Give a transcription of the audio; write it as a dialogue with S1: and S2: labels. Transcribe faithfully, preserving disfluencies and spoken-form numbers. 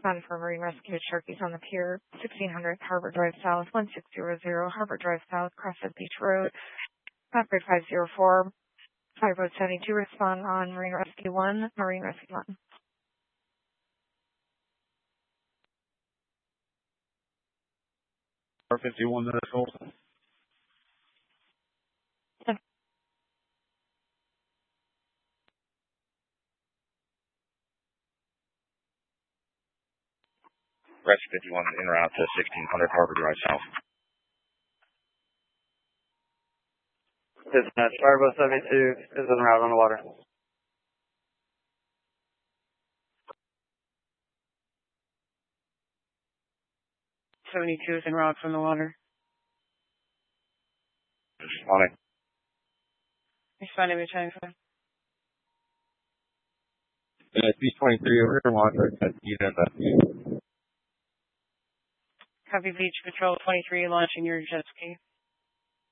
S1: Respond for Marine Rescue Sharkies on the pier, sixteen hundred Harbor Drive South, one six zero zero Harbor Drive South, Crescent Beach Road, Concord five zero four, five oh seventy-two. Respond on Marine Rescue one, Marine Rescue one.
S2: R fifty-one, that is hold. Rescue fifty-one en route to sixteen hundred Harbor Drive South.
S3: Dispatch, Starboat seventy-two is en route on the water.
S4: seventy-two is en route from the water.
S2: Responding.
S4: Responding with time five.
S2: Uh, B twenty-three over here, launch at unit rescue.
S4: Copy Beach Patrol twenty-three launching your jet ski.